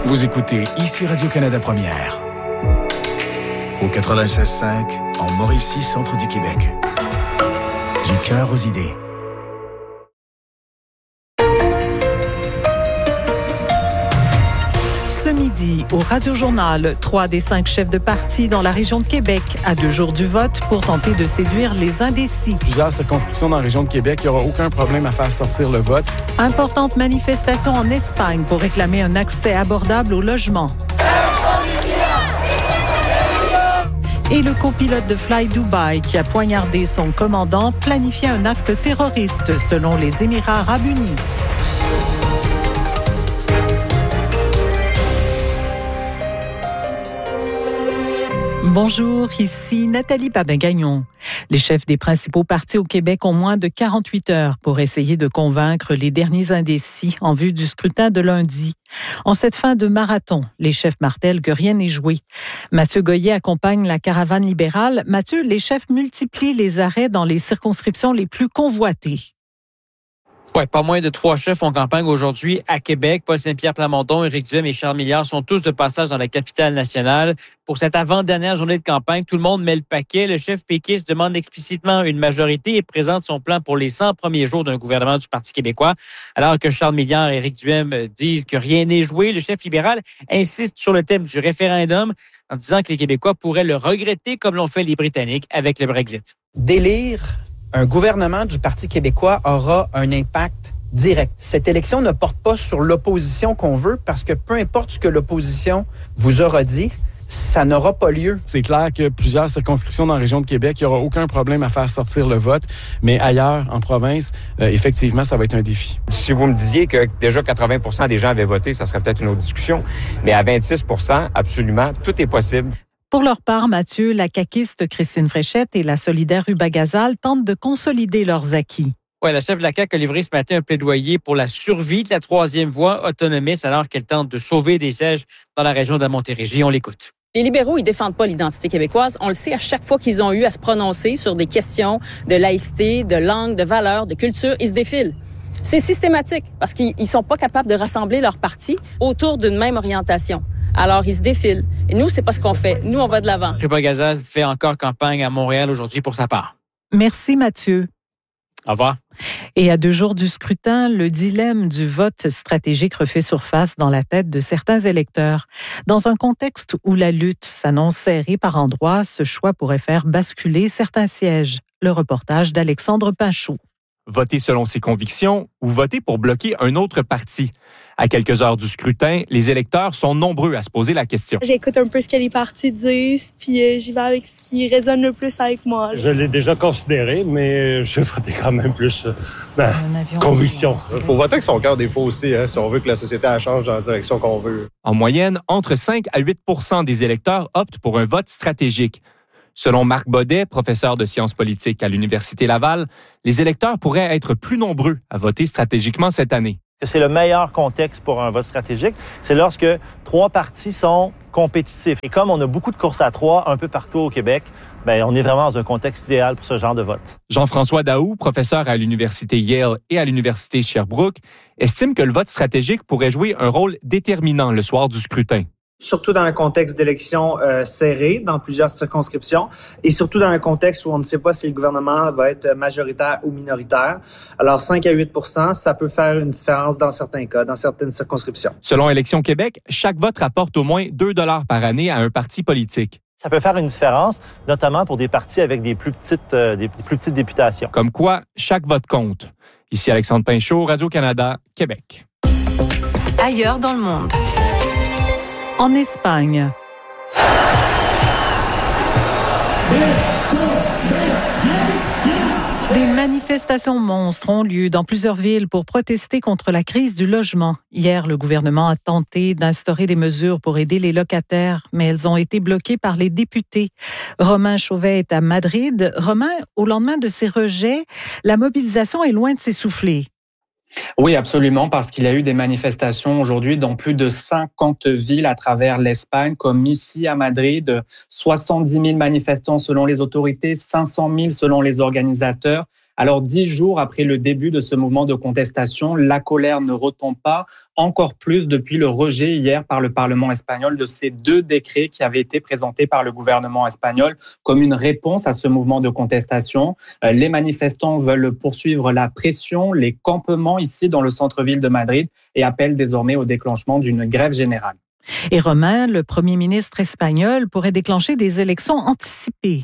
Vous écoutez ici Radio-Canada Première. Au 96.5, en Mauricie, centre du Québec. Du cœur aux idées. Ce midi, au Radio-Journal, 3 des 5 chefs de parti dans la région de Québec, à 2 jours du vote, pour tenter de séduire les indécis. Plusieurs circonscriptions dans la région de Québec, il n'y aura aucun problème à faire sortir le vote. Importante manifestation en Espagne pour réclamer un accès abordable au logement. Et le copilote de Fly Dubai qui a poignardé son commandant planifiait un acte terroriste selon les Émirats arabes unis. Bonjour, ici Nathalie Babin-Gagnon. Les chefs des principaux partis au Québec ont moins de 48 heures pour essayer de convaincre les derniers indécis en vue du scrutin de lundi. En cette fin de marathon, les chefs martèlent que rien n'est joué. Mathieu Goyer accompagne la caravane libérale. Mathieu, les chefs multiplient les arrêts dans les circonscriptions les plus convoitées. Oui, pas moins de 3 chefs en campagne aujourd'hui à Québec. Paul Saint-Pierre Plamondon, Éric Duhem et Charles Milliard sont tous de passage dans la capitale nationale. Pour cette avant-dernière journée de campagne, tout le monde met le paquet. Le chef péquiste demande explicitement une majorité et présente son plan pour les 100 premiers jours d'un gouvernement du Parti québécois. Alors que Charles Milliard et Éric Duhem disent que rien n'est joué, le chef libéral insiste sur le thème du référendum en disant que les Québécois pourraient le regretter comme l'ont fait les Britanniques avec le Brexit. Délire. Un gouvernement du Parti québécois aura un impact direct. Cette élection ne porte pas sur l'opposition qu'on veut parce que peu importe ce que l'opposition vous aura dit, ça n'aura pas lieu. C'est clair que plusieurs circonscriptions dans la région de Québec, il n'y aura aucun problème à faire sortir le vote, mais ailleurs, en province, effectivement, ça va être un défi. Si vous me disiez que déjà 80% des gens avaient voté, ça serait peut-être une autre discussion, mais à 26%, absolument, tout est possible. Pour leur part, Mathieu, la caquiste Christine Fréchette et la solidaire Ruba Gazal tentent de consolider leurs acquis. Oui, la chef de la CAQ a livré ce matin un plaidoyer pour la survie de la troisième voie autonomiste alors qu'elle tente de sauver des sièges dans la région de la Montérégie. On l'écoute. Les libéraux, ils défendent pas l'identité québécoise. On le sait, à chaque fois qu'ils ont eu à se prononcer sur des questions de laïcité, de langue, de valeurs, de culture, ils se défilent. C'est systématique parce qu'ils sont pas capables de rassembler leur parti autour d'une même orientation. Alors, ils se défilent. Et nous, c'est pas ce qu'on fait. Nous, on va de l'avant. Ruba Gazal fait encore campagne à Montréal aujourd'hui pour sa part. Merci, Mathieu. Au revoir. Et à 2 jours du scrutin, le dilemme du vote stratégique refait surface dans la tête de certains électeurs. Dans un contexte où la lutte s'annonce serrée par endroits, ce choix pourrait faire basculer certains sièges. Le reportage d'Alexandre Pinchot. Voter selon ses convictions ou voter pour bloquer un autre parti. À quelques heures du scrutin, les électeurs sont nombreux à se poser la question. J'écoute un peu ce que les partis disent, puis j'y vais avec ce qui résonne le plus avec moi. Je l'ai déjà considéré, mais je vais voter quand même plus conviction. Il faut voter avec son cœur des fois aussi, si on veut que la société change dans la direction qu'on veut. En moyenne, entre 5 à 8% des électeurs optent pour un vote stratégique. Selon Marc Baudet, professeur de sciences politiques à l'Université Laval, les électeurs pourraient être plus nombreux à voter stratégiquement cette année. C'est le meilleur contexte pour un vote stratégique. C'est lorsque 3 partis sont compétitifs. Et comme on a beaucoup de courses à 3 un peu partout au Québec, on est vraiment dans un contexte idéal pour ce genre de vote. Jean-François Daou, professeur à l'Université Yale et à l'Université Sherbrooke, estime que le vote stratégique pourrait jouer un rôle déterminant le soir du scrutin. Surtout dans un contexte d'élection serré dans plusieurs circonscriptions et surtout dans un contexte où on ne sait pas si le gouvernement va être majoritaire ou minoritaire. Alors 5 à 8%, ça peut faire une différence dans certains cas, dans certaines circonscriptions. Selon Élections Québec, chaque vote rapporte au moins 2 $ par année à un parti politique. Ça peut faire une différence, notamment pour des partis avec des plus petites députations. Comme quoi, chaque vote compte. Ici Alexandre Pinchot, Radio-Canada, Québec. Ailleurs dans le monde. En Espagne. Des manifestations monstres ont lieu dans plusieurs villes pour protester contre la crise du logement. Hier, le gouvernement a tenté d'instaurer des mesures pour aider les locataires, mais elles ont été bloquées par les députés. Romain Chauvet est à Madrid. Romain, au lendemain de ces rejets, la mobilisation est loin de s'essouffler. Oui, absolument, parce qu'il y a eu des manifestations aujourd'hui dans plus de 50 villes à travers l'Espagne, comme ici à Madrid, 70 000 manifestants selon les autorités, 500 000 selon les organisateurs. Alors, 10 jours après le début de ce mouvement de contestation, la colère ne retombe pas, encore plus depuis le rejet hier par le Parlement espagnol de ces 2 décrets qui avaient été présentés par le gouvernement espagnol comme une réponse à ce mouvement de contestation. Les manifestants veulent poursuivre la pression, les campements ici dans le centre-ville de Madrid et appellent désormais au déclenchement d'une grève générale. Et Romain, le premier ministre espagnol, pourrait déclencher des élections anticipées.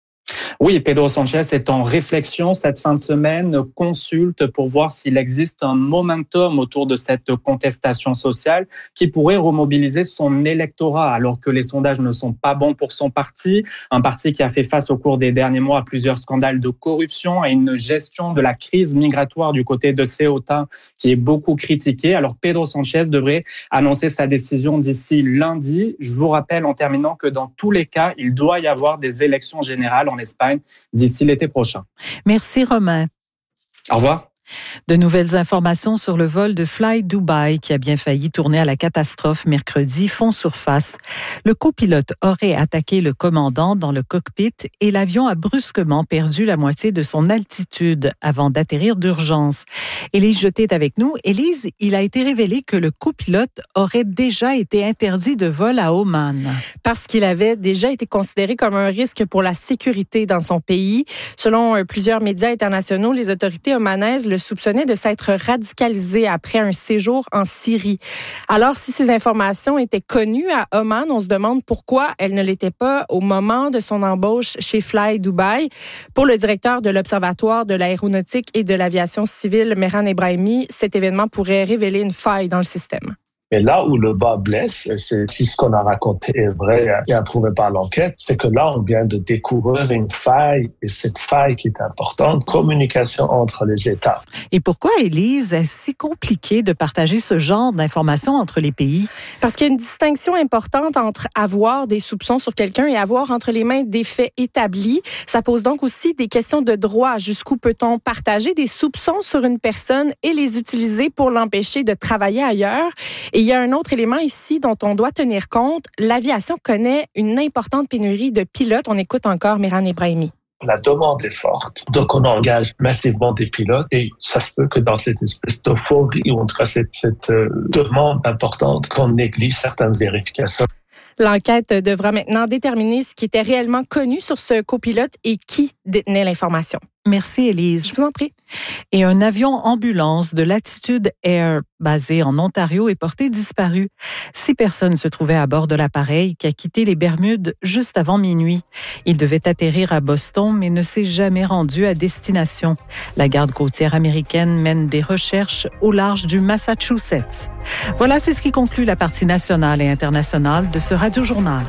Oui, Pedro Sánchez est en réflexion cette fin de semaine, consulte pour voir s'il existe un momentum autour de cette contestation sociale qui pourrait remobiliser son électorat alors que les sondages ne sont pas bons pour son parti. Un parti qui a fait face au cours des derniers mois à plusieurs scandales de corruption et une gestion de la crise migratoire du côté de Ceuta qui est beaucoup critiquée. Alors Pedro Sánchez devrait annoncer sa décision d'ici lundi. Je vous rappelle en terminant que dans tous les cas, il doit y avoir des élections générales en Espagne d'ici l'été prochain. Merci Romain. Au revoir. De nouvelles informations sur le vol de Fly Dubai qui a bien failli tourner à la catastrophe mercredi font surface. Le copilote aurait attaqué le commandant dans le cockpit et l'avion a brusquement perdu la moitié de son altitude avant d'atterrir d'urgence. Élise Jeté est avec nous. Élise, il a été révélé que le copilote aurait déjà été interdit de vol à Oman. Parce qu'il avait déjà été considéré comme un risque pour la sécurité dans son pays. Selon plusieurs médias internationaux, les autorités omanaises le soupçonnait de s'être radicalisé après un séjour en Syrie. Alors, si ces informations étaient connues à Oman, on se demande pourquoi elles ne l'étaient pas au moment de son embauche chez Fly Dubai. Pour le directeur de l'Observatoire de l'aéronautique et de l'aviation civile, Mehran Ebrahimi, cet événement pourrait révéler une faille dans le système. Mais là où le bas blesse, c'est si ce qu'on a raconté est vrai et approuvé par l'enquête, c'est que là, on vient de découvrir une faille, et cette faille qui est importante, communication entre les États. Et pourquoi, Élise, est-ce si compliqué de partager ce genre d'informations entre les pays? Parce qu'il y a une distinction importante entre avoir des soupçons sur quelqu'un et avoir entre les mains des faits établis. Ça pose donc aussi des questions de droit. Jusqu'où peut-on partager des soupçons sur une personne et les utiliser pour l'empêcher de travailler ailleurs? Et il y a un autre élément ici dont on doit tenir compte. L'aviation connaît une importante pénurie de pilotes. On écoute encore Mehran Ebrahimi. La demande est forte, donc on engage massivement des pilotes et ça se peut que dans cette espèce d'euphorie ou en tout cas cette demande importante qu'on néglige certaines vérifications. L'enquête devra maintenant déterminer ce qui était réellement connu sur ce copilote et qui détenait l'information. Merci, Élise. Je vous en prie. Et un avion ambulance de Latitude Air, basé en Ontario, est porté disparu. 6 personnes se trouvaient à bord de l'appareil qui a quitté les Bermudes juste avant minuit. Il devait atterrir à Boston, mais ne s'est jamais rendu à destination. La garde côtière américaine mène des recherches au large du Massachusetts. Voilà, c'est ce qui conclut la partie nationale et internationale de ce Radio-Journal.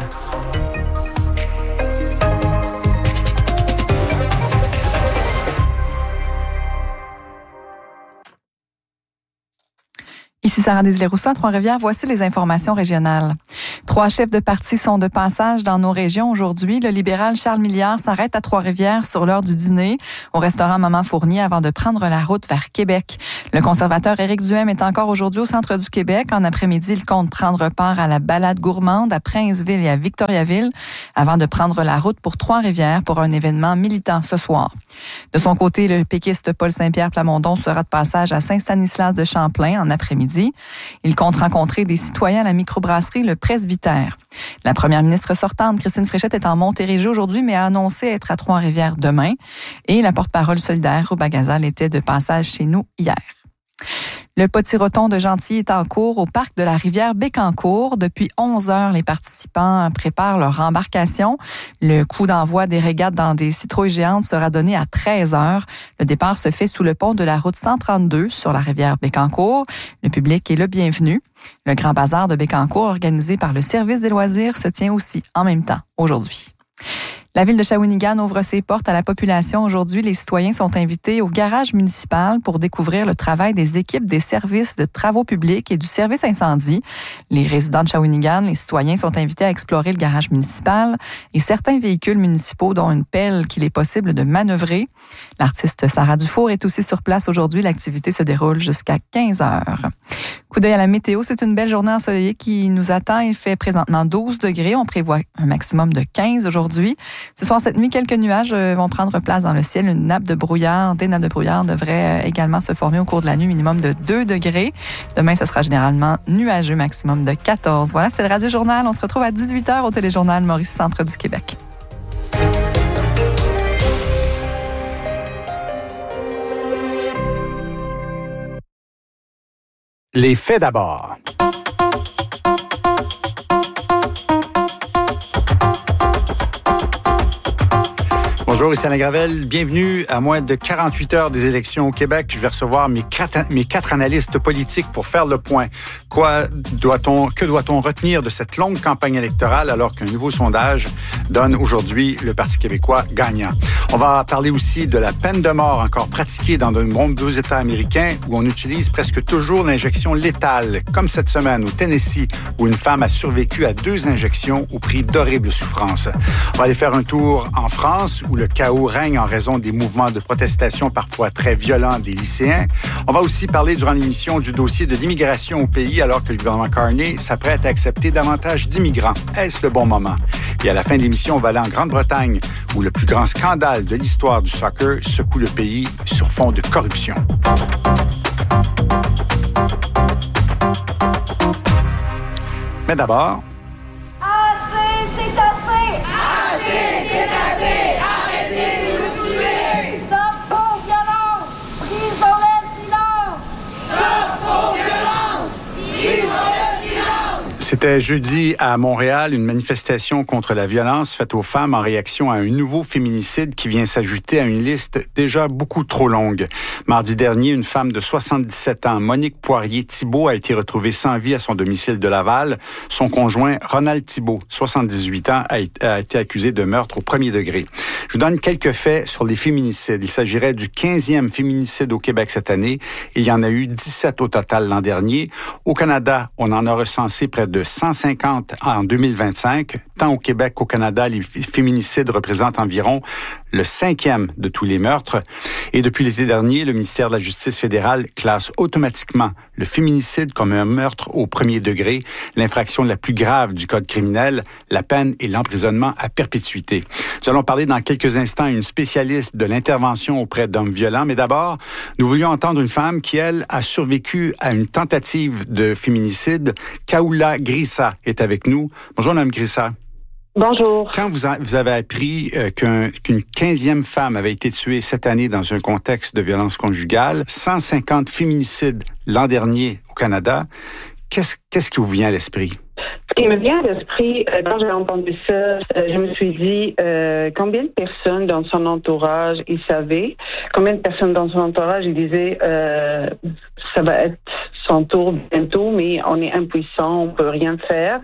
Ici Sarah Desilets-Rousseau à Trois-Rivières. Voici les informations régionales. 3 chefs de parti sont de passage dans nos régions aujourd'hui. Le libéral Charles Milliard s'arrête à Trois-Rivières sur l'heure du dîner au restaurant Maman Fournier avant de prendre la route vers Québec. Le conservateur Éric Duhaime est encore aujourd'hui au centre du Québec. En après-midi, il compte prendre part à la balade gourmande à Princeville et à Victoriaville avant de prendre la route pour Trois-Rivières pour un événement militant ce soir. De son côté, le péquiste Paul Saint-Pierre Plamondon sera de passage à Saint-Stanislas de Champlain en après-midi. Il compte rencontrer des citoyens à la microbrasserie Le Presbytère. La première ministre sortante, Christine Fréchette, est en Montérégie aujourd'hui, mais a annoncé être à Trois-Rivières demain. Et la porte-parole solidaire, Rouba Gazal, était de passage chez nous hier. Le Potiroton de Gentilly est en cours au parc de la rivière Bécancour. Depuis 11 heures, les participants préparent leur embarcation. Le coup d'envoi des régates dans des citrouilles géantes sera donné à 13 heures. Le départ se fait sous le pont de la route 132 sur la rivière Bécancour. Le public est le bienvenu. Le grand bazar de Bécancour, organisé par le service des loisirs, se tient aussi en même temps aujourd'hui. La ville de Shawinigan ouvre ses portes à la population. Aujourd'hui, les citoyens sont invités au garage municipal pour découvrir le travail des équipes des services de travaux publics et du service incendie. Les résidents de Shawinigan, les citoyens sont invités à explorer le garage municipal et certains véhicules municipaux, dont une pelle qu'il est possible de manœuvrer. L'artiste Sarah Dufour est aussi sur place aujourd'hui. L'activité se déroule jusqu'à 15 heures. Coup d'œil à la météo, c'est une belle journée ensoleillée qui nous attend. Il fait présentement 12 degrés. On prévoit un maximum de 15 aujourd'hui. Ce soir, cette nuit, quelques nuages vont prendre place dans le ciel. Des nappes de brouillard devraient également se former au cours de la nuit, minimum de 2 degrés. Demain, ce sera généralement nuageux, maximum de 14. Voilà, c'était le Radio Journal. On se retrouve à 18h au Téléjournal Mauricie Centre du Québec. Les faits d'abord. Bonjour, ici Alain Gravel. Bienvenue à moins de 48 heures des élections au Québec. Je vais recevoir mes quatre analystes politiques pour faire le point. Que doit-on retenir de cette longue campagne électorale alors qu'un nouveau sondage donne aujourd'hui le Parti québécois gagnant? On va parler aussi de la peine de mort encore pratiquée dans de nombreux États américains où on utilise presque toujours l'injection létale, comme cette semaine au Tennessee où une femme a survécu à 2 injections au prix d'horribles souffrances. On va aller faire un tour en France où le chaos règne en raison des mouvements de protestation parfois très violents des lycéens. On va aussi parler durant l'émission du dossier de l'immigration au pays alors que le gouvernement Carney s'apprête à accepter davantage d'immigrants. Est-ce le bon moment? Et à la fin de l'émission, on va aller en Grande-Bretagne où le plus grand scandale de l'histoire du soccer secoue le pays sur fond de corruption. Mais d'abord... Assez, c'est assez! Assez, c'est assez! Arrêtez de nous tuer! Stop aux violences! Brisons le silence! Stop aux violences! Brisons le silence! C'était jeudi à Montréal, une manifestation contre la violence faite aux femmes en réaction à un nouveau féminicide qui vient s'ajouter à une liste déjà beaucoup trop longue. Mardi dernier, une femme de 77 ans, Monique Poirier-Thibault, a été retrouvée sans vie à son domicile de Laval. Son conjoint, Ronald Thibault, 78 ans, a été accusé de meurtre au premier degré. Je vous donne quelques faits sur les féminicides. Il s'agirait du 15e féminicide au Québec cette année. Il y en a eu 17 au total l'an dernier. Au Canada, on en a recensé près de 150 en 2025. Tant au Québec qu'au Canada, les féminicides représentent environ le 5e de tous les meurtres. Et depuis l'été dernier, le ministère de la Justice fédérale classe automatiquement le féminicide comme un meurtre au premier degré, l'infraction la plus grave du Code criminel. La peine est l'emprisonnement à perpétuité. Nous allons parler dans quelques instants à une spécialiste de l'intervention auprès d'hommes violents. Mais d'abord, nous voulions entendre une femme qui, elle, a survécu à une tentative de féminicide. Kaoula Grissa est avec nous. Bonjour, Mme Grissa. Bonjour. Quand vous avez appris qu'une 15e femme avait été tuée cette année dans un contexte de violence conjugale, 150 féminicides l'an dernier au Canada, qu'est-ce qui vous vient à l'esprit? Ce qui me vient à l'esprit, quand j'ai entendu ça, je me suis dit combien de personnes dans son entourage il savait, combien de personnes dans son entourage il disait ça va être son tour bientôt, mais on est impuissant, on peut rien faire.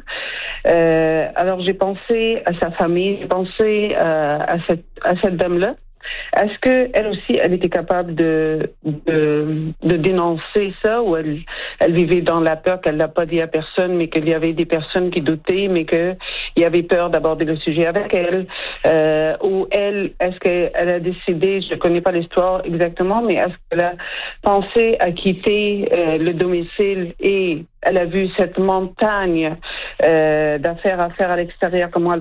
Alors j'ai pensé à sa famille, j'ai pensé à cette dame-là. Est-ce que elle aussi, elle était capable de dénoncer ça, ou elle vivait dans la peur qu'elle l'a pas dit à personne, mais qu'il y avait des personnes qui doutaient, mais qu'il y avait peur d'aborder le sujet avec elle, ou elle, est-ce qu'elle a décidé, je connais pas l'histoire exactement, mais est-ce qu'elle a pensé à quitter le domicile et elle a vu cette montagne d'affaires à faire à l'extérieur, comment elle